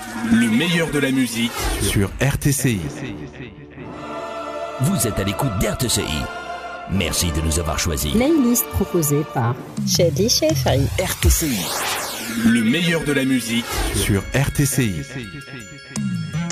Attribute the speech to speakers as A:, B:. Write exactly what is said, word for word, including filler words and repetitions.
A: Le meilleur de la musique sur R T C I.
B: Vous êtes à l'écoute d'R T C I. Merci de nous avoir choisis.
C: Playlist proposée par Shady Shefari.
B: R T C I.
A: Le meilleur de la musique sur R T C I.